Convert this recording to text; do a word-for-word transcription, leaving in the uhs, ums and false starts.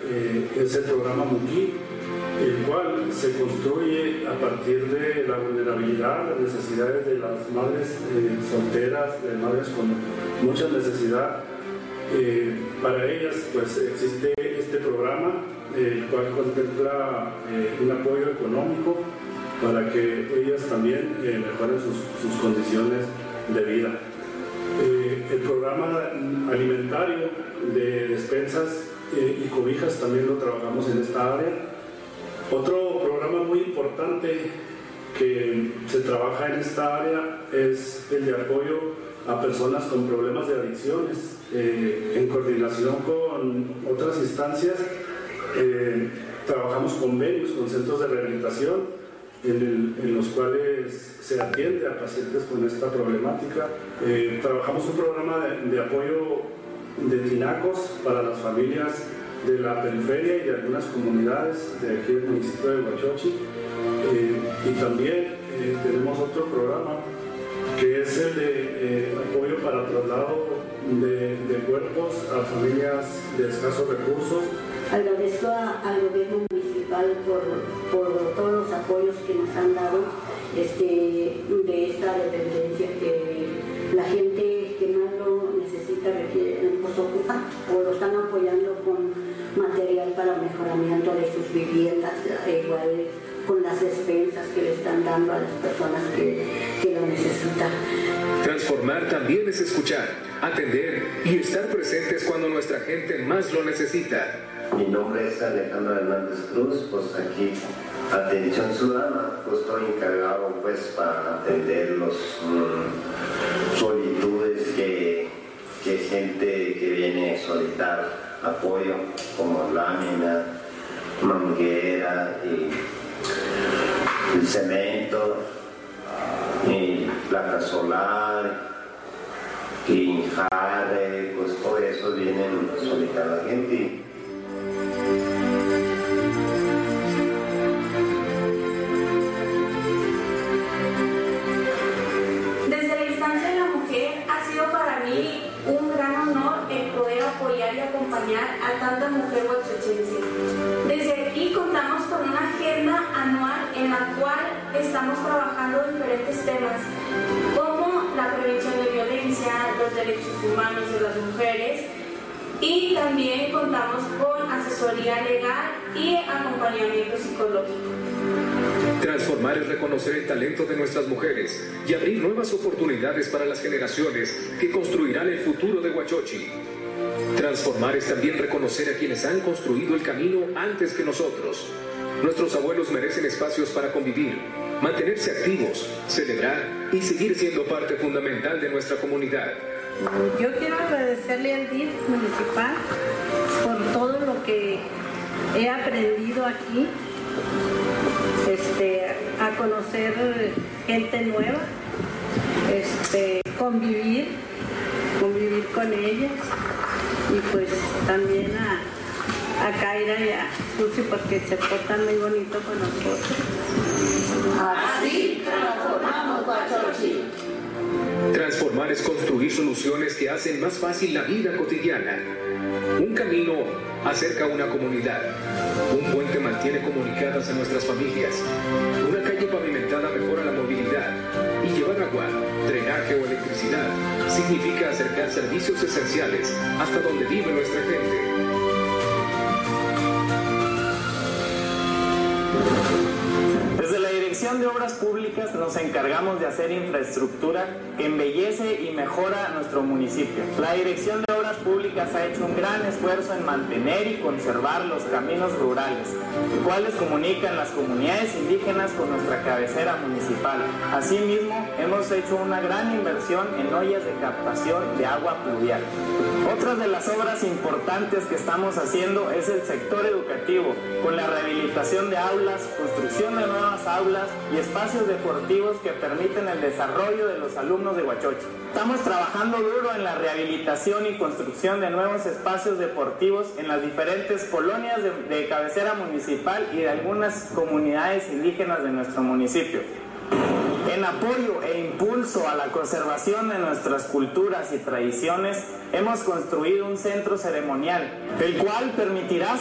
eh, es el programa Muquí, el cual se construye a partir de la vulnerabilidad, las necesidades de las madres eh, solteras, de madres con mucha necesidad. Eh, para ellas pues existe este programa, eh, el cual contempla eh, un apoyo económico para que ellas también eh, mejoren sus, sus condiciones de vida. Eh, el programa alimentario de despensas eh, y cobijas también lo trabajamos en esta área. Otro programa muy importante que se trabaja en esta área es el de apoyo a personas con problemas de adicciones, eh, en coordinación con otras instancias. Eh, trabajamos convenios con centros de rehabilitación en, el, en los cuales se atiende a pacientes con esta problemática. Eh, trabajamos un programa de, de apoyo de tinacos para las familias de la periferia y de algunas comunidades de aquí del municipio de Huachochi. Eh, y también eh, tenemos otro programa que es el de eh, apoyo para traslado de, de cuerpos a familias de escasos recursos. Agradezco a, al gobierno municipal por, por todos los apoyos que nos han dado este, de esta dependencia, que la gente que más lo necesita requiere, pues ocupa o lo están apoyando con material para mejoramiento de sus viviendas, igual con las despensas que le están dando a las personas que, que lo necesitan. Transformar también es escuchar, atender y estar presentes cuando nuestra gente más lo necesita. Mi nombre es Alejandro Hernández Cruz, pues aquí Atención Ciudadana, pues estoy encargado pues para atender los um, solitudes que, que gente que viene a solicitar apoyo, como lámina, manguera y el cemento y placa solar y jare, pues todo eso vienen a solicitar a la gente. Desde la instancia de la mujer ha sido para mí un gran honor el poder apoyar y acompañar a tanta mujer huachochense. Desde aquí contamos con una agenda anual en la cual estamos trabajando diferentes temas, como la prevención de violencia, los derechos humanos de las mujeres, y también contamos con asesoría legal y acompañamiento psicológico. Transformar es reconocer el talento de nuestras mujeres y abrir nuevas oportunidades para las generaciones que construirán el futuro de Huachochi. Transformar es también reconocer a quienes han construido el camino antes que nosotros. Nuestros abuelos merecen espacios para convivir, mantenerse activos, celebrar y seguir siendo parte fundamental de nuestra comunidad. Yo quiero agradecerle al D I F municipal por todo lo que he aprendido aquí, este, a conocer gente nueva, este, convivir, convivir con ellas, y pues también a, a Kaira y a Susi porque se portan muy bonito con nosotros. Así transformamos Huachochi. Transformar es construir soluciones que hacen más fácil la vida cotidiana. Un camino acerca a una comunidad. Un puente mantiene comunicadas a nuestras familias. Una calle pavimentada mejora la movilidad. Y llevar agua, drenaje o electricidad significa acercar servicios esenciales hasta donde vive nuestra gente. Desde la Dirección de Obras Públicas nos encargamos de hacer infraestructura que embellece y mejora nuestro municipio. La Dirección de Obras Públicas ha hecho un gran esfuerzo en mantener y conservar los caminos rurales, los cuales comunican las comunidades indígenas con nuestra cabecera municipal. Asimismo, hemos hecho una gran inversión en ollas de captación de agua pluvial. Otras de las obras importantes que estamos haciendo es el sector educativo, con la rehabilitación de aulas, construcción de nuevas aulas y espacios deportivos que permiten el desarrollo de los alumnos de Huachochi. Estamos trabajando duro en la rehabilitación y construcción de nuevos espacios deportivos en las diferentes colonias de, de cabecera municipal y de algunas comunidades indígenas de nuestro municipio. En apoyo e impulso a la conservación de nuestras culturas y tradiciones, hemos construido un centro ceremonial, el cual permitirá